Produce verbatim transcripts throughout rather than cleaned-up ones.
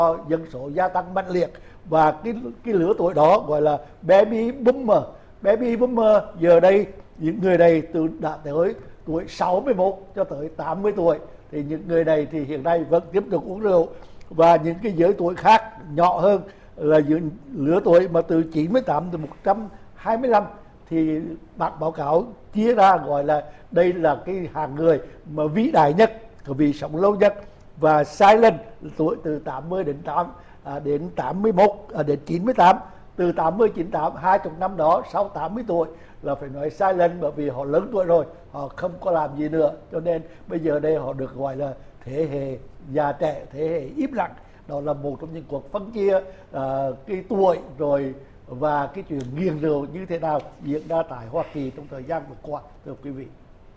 dân số gia tăng mạnh liệt, và cái cái lứa tuổi đó gọi là baby boomer. Baby boomer giờ đây những người này từ đã tới tuổi sáu mươi mốt cho tới tám mươi tuổi, thì những người này thì hiện nay vẫn tiếp tục uống rượu, và những cái giới tuổi khác nhỏ hơn là những lứa tuổi mà từ chín mươi tám đến một trăm hai mươi lăm thì bản báo cáo chia ra gọi là đây là cái hàng người mà vĩ đại nhất, vì sống lâu nhất. Và silent tuổi từ tám mươi đến tám à, đến tám mươi mốt à, đến chín mươi tám, từ tám mươi chín tám hai chục năm đó, sau tám mươi tuổi là phải nói silent, bởi vì họ lớn tuổi rồi, họ không có làm gì nữa, cho nên bây giờ đây họ được gọi là thế hệ già trẻ, thế hệ im lặng. Đó là một trong những cuộc phân chia uh, cái tuổi rồi và cái chuyện nghiền rượu như thế nào diễn ra tại Hoa Kỳ trong thời gian vừa qua, thưa quý vị.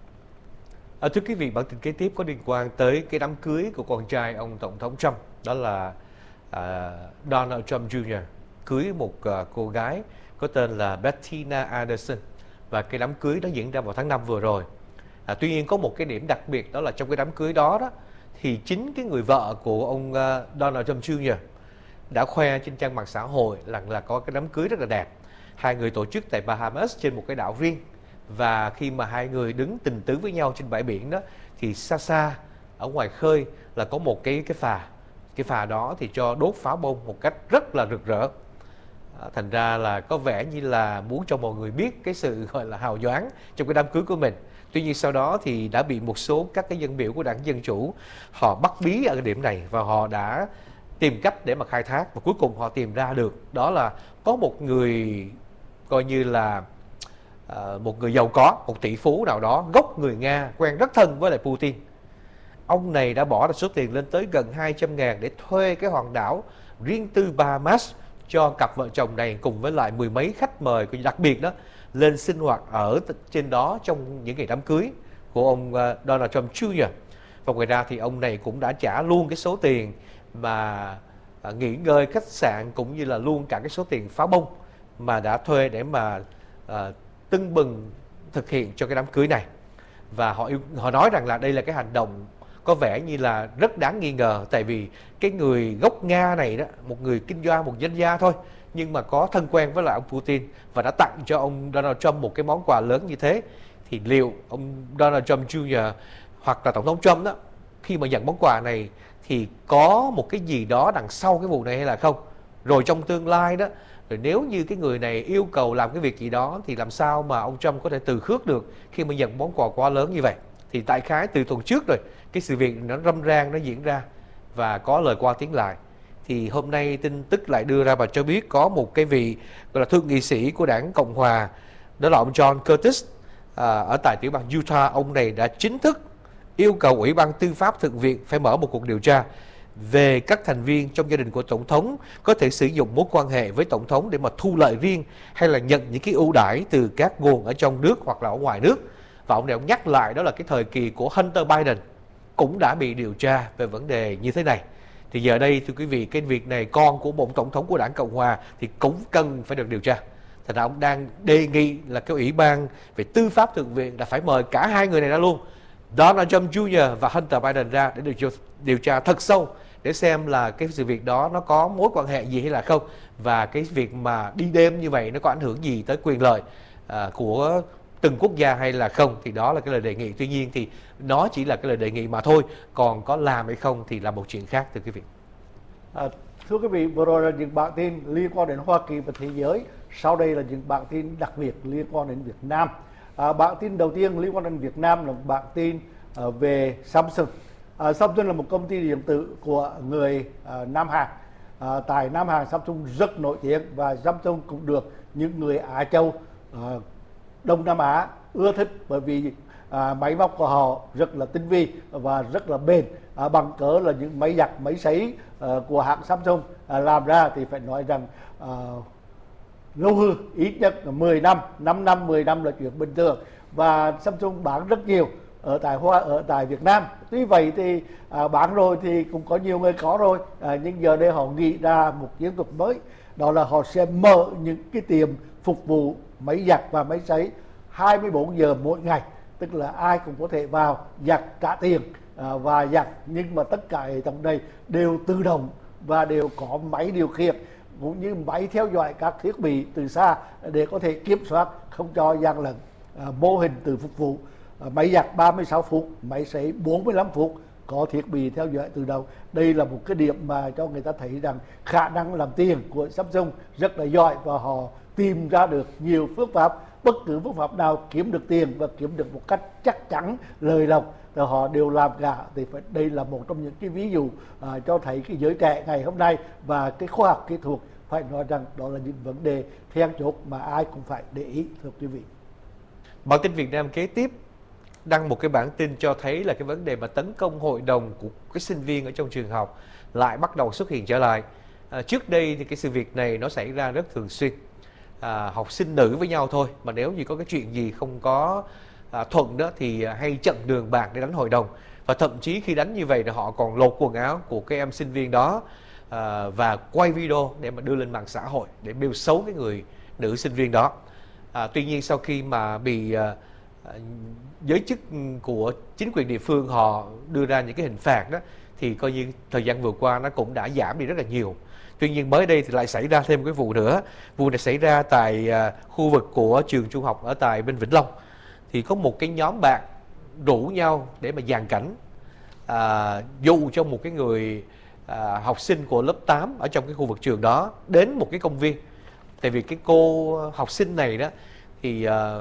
À, thưa quý vị, bản tin kế tiếp có liên quan tới cái đám cưới của con trai ông Tổng thống Trump, đó là uh, Donald Trump Junior cưới một uh, cô gái có tên là Bettina Anderson, và cái đám cưới đó diễn ra vào tháng năm vừa rồi. À, tuy nhiên có một cái điểm đặc biệt, đó là trong cái đám cưới đó đó thì chính cái người vợ của ông uh, Donald Trump Junior đã khoe trên trang mạng xã hội là là có cái đám cưới rất là đẹp. Hai người tổ chức tại Bahamas trên một cái đảo riêng, và khi mà hai người đứng tình tứ với nhau trên bãi biển đó thì xa xa ở ngoài khơi là có một cái cái phà. Cái phà đó thì cho đốt pháo bông một cách rất là rực rỡ. À, thành ra là có vẻ như là muốn cho mọi người biết cái sự gọi là hào nhoáng trong cái đám cưới của mình. Tuy nhiên sau đó thì đã bị một số các cái dân biểu của đảng Dân Chủ họ bắt bí ở cái điểm này, và họ đã tìm cách để mà khai thác, và cuối cùng họ tìm ra được đó là có một người coi như là uh, một người giàu có, một tỷ phú nào đó gốc người Nga, quen rất thân với lại Putin. Ông này đã bỏ ra số tiền lên tới gần hai trăm ngàn để thuê cái hòn đảo riêng tư Bahamas cho cặp vợ chồng này cùng với lại mười mấy khách mời đặc biệt đó lên sinh hoạt ở trên đó trong những ngày đám cưới của ông Donald Trump Junior Và ngoài ra thì ông này cũng đã trả luôn cái số tiền mà nghỉ ngơi khách sạn, cũng như là luôn cả cái số tiền pháo bông mà đã thuê để mà uh, tưng bừng thực hiện cho cái đám cưới này. Và họ họ nói rằng là đây là cái hành động có vẻ như là rất đáng nghi ngờ, tại vì cái người gốc Nga này đó, một người kinh doanh, một doanh gia thôi, nhưng mà có thân quen với lại ông Putin và đã tặng cho ông Donald Trump một cái món quà lớn như thế, thì liệu ông Donald Trump Junior hoặc là Tổng thống Trump đó, khi mà nhận món quà này thì có một cái gì đó đằng sau cái vụ này hay là không? Rồi trong tương lai đó, rồi nếu như cái người này yêu cầu làm cái việc gì đó thì làm sao mà ông Trump có thể từ khước được khi mà nhận món quà quá lớn như vậy? Thì đại khái từ tuần trước rồi, cái sự việc nó râm ran nó diễn ra và có lời qua tiếng lại. Thì hôm nay tin tức lại đưa ra và cho biết có một cái vị gọi là thượng nghị sĩ của đảng Cộng Hòa, đó là ông John Curtis, à, ở tại tiểu bang Utah. Ông này đã chính thức yêu cầu Ủy ban Tư pháp Thượng viện phải mở một cuộc điều tra về các thành viên trong gia đình của Tổng thống có thể sử dụng mối quan hệ với Tổng thống để mà thu lợi riêng, hay là nhận những cái ưu đãi từ các nguồn ở trong nước hoặc là ở ngoài nước. Và ông này ông nhắc lại đó là cái thời kỳ của Hunter Biden cũng đã bị điều tra về vấn đề như thế này. Thì giờ đây thưa quý vị, cái việc này con của một tổng thống của đảng Cộng Hòa thì cũng cần phải được điều tra. Thành ra ông đang đề nghị là cái Ủy ban về Tư pháp Thượng viện đã phải mời cả hai người này ra luôn, Donald Trump Junior và Hunter Biden ra, để điều, điều tra thật sâu để xem là cái sự việc đó nó có mối quan hệ gì hay là không, và cái việc mà đi đêm như vậy nó có ảnh hưởng gì tới quyền lợi à, của từng quốc gia hay là không. Thì đó là cái lời đề nghị. Tuy nhiên thì nó chỉ là cái lời đề nghị mà thôi, còn có làm hay không thì là một chuyện khác, thưa quý vị. À, thưa quý vị, vừa rồi là những bản tin liên quan đến Hoa Kỳ và thế giới. Sau đây là những bản tin đặc biệt liên quan đến Việt Nam. À, bản tin đầu tiên liên quan đến Việt Nam là một bản tin à, về Samsung. À, Samsung là một công ty điện tử của người à, Nam Hàn. À, tại Nam Hàn, Samsung rất nổi tiếng, và Samsung cũng được những người Á Châu, à, Đông Nam Á ưa thích, bởi vì à, máy móc của họ rất là tinh vi và rất là bền. À, bằng cớ là những máy giặt, máy sấy à, của hãng Samsung à, làm ra thì phải nói rằng à, lâu hư, ít nhất là mười năm, năm năm, mười năm là chuyện bình thường. Và Samsung bán rất nhiều ở tại Hoa, ở tại Việt Nam. Tuy vậy thì à, bán rồi thì cũng có nhiều người có rồi, à, nhưng giờ đây họ nghĩ ra một chiến thuật mới, đó là họ sẽ mở những cái tiệm phục vụ máy giặt và máy sấy hai mươi bốn giờ mỗi ngày, tức là ai cũng có thể vào giặt, trả tiền à, và giặt, nhưng mà tất cả hệ thống này đều tự động và đều có máy điều khiển cũng như máy theo dõi các thiết bị từ xa để có thể kiểm soát không cho gian lận. À, mô hình tự phục vụ, à, máy giặt ba mươi sáu phút, máy sấy bốn mươi lăm phút, có thiết bị theo dõi tự động. Đây là một cái điểm mà cho người ta thấy rằng khả năng làm tiền của Samsung rất là giỏi, và họ tìm ra được nhiều phương pháp, bất cứ phương pháp nào kiếm được tiền và kiếm được một cách chắc chắn lời lộc thì họ đều làm cả. Thì phải, đây là một trong những cái ví dụ à, cho thấy cái giới trẻ ngày hôm nay và cái khoa học kỹ thuật, phải nói rằng đó là những vấn đề then chốt mà ai cũng phải để ý, thưa quý vị. Bản tin Việt Nam kế tiếp đăng một cái bản tin cho thấy là cái vấn đề mà tấn công hội đồng của cái sinh viên ở trong trường học lại bắt đầu xuất hiện trở lại. À, trước đây thì cái sự việc này nó xảy ra rất thường xuyên. À, học sinh nữ với nhau thôi, mà nếu như có cái chuyện gì không có à, thuận đó thì hay chặn đường bạn để đánh hội đồng. Và thậm chí khi đánh như vậy thì họ còn lột quần áo của cái em sinh viên đó à, và quay video để mà đưa lên mạng xã hội để bêu xấu cái người nữ sinh viên đó. À, tuy nhiên sau khi mà bị à, giới chức của chính quyền địa phương họ đưa ra những cái hình phạt đó thì coi như thời gian vừa qua nó cũng đã giảm đi rất là nhiều. Tuy nhiên mới đây thì lại xảy ra thêm một cái vụ nữa. Vụ này xảy ra tại à, khu vực của trường trung học ở tại bên Vĩnh Long. Thì có một cái nhóm bạn rủ nhau để mà dàn cảnh à, dụ cho một cái người à, học sinh của lớp tám ở trong cái khu vực trường đó đến một cái công viên. Tại vì cái cô học sinh này đó thì à,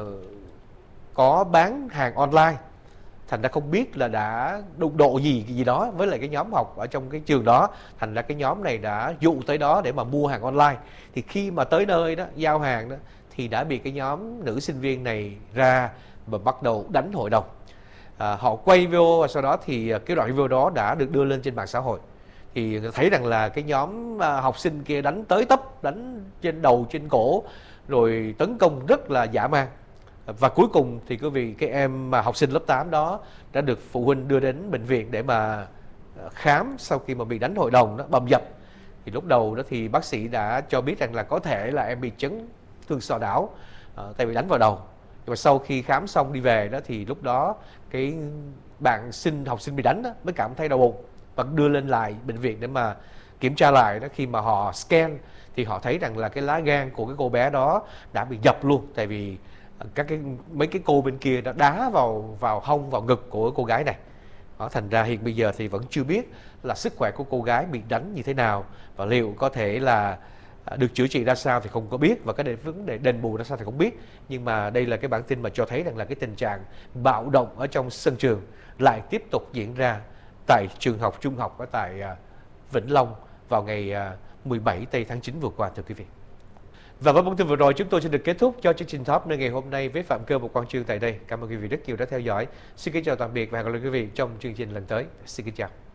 có bán hàng online, thành ra không biết là đã đụng độ gì gì đó với lại cái nhóm học ở trong cái trường đó, thành ra cái nhóm này đã dụ tới đó để mà mua hàng online. Thì khi mà tới nơi đó giao hàng đó thì đã bị cái nhóm nữ sinh viên này ra và bắt đầu đánh hội đồng. À, họ quay video và sau đó thì cái đoạn video đó đã được đưa lên trên mạng xã hội. Thì thấy rằng là cái nhóm học sinh kia đánh tới tấp, đánh trên đầu trên cổ rồi tấn công rất là dã man. Và cuối cùng thì quý vị, cái em mà học sinh lớp tám đó đã được phụ huynh đưa đến bệnh viện để mà khám sau khi mà bị đánh hội đồng đó, bầm dập. Thì lúc đầu đó thì bác sĩ đã cho biết rằng là có thể là em bị chấn thương sọ não, à, tại vì đánh vào đầu. Nhưng mà sau khi khám xong đi về đó thì lúc đó cái bạn sinh học sinh bị đánh đó mới cảm thấy đau bụng và đưa lên lại bệnh viện để mà kiểm tra lại đó. Khi mà họ scan thì họ thấy rằng là cái lá gan của cái cô bé đó đã bị dập luôn, tại vì các cái mấy cái cô bên kia đã đá vào vào hông, vào ngực của cô gái này. Đó, thành ra hiện bây giờ thì vẫn chưa biết là sức khỏe của cô gái bị đánh như thế nào và liệu có thể là được chữa trị ra sao thì không có biết, và cái vấn đề đền bù ra sao thì không biết. Nhưng mà đây là cái bản tin mà cho thấy rằng là cái tình trạng bạo động ở trong sân trường lại tiếp tục diễn ra tại trường học trung học ở tại Vĩnh Long vào ngày mười bảy tây tháng chín vừa qua, thưa quý vị. Và với bản tin vừa rồi chúng tôi sẽ được kết thúc cho chương trình Top nơi ngày hôm nay với Phạm Cơ và Quang Trương tại đây. Cảm ơn quý vị rất nhiều đã theo dõi. Xin kính chào tạm biệt và hẹn gặp lại quý vị trong chương trình lần tới. Xin kính chào.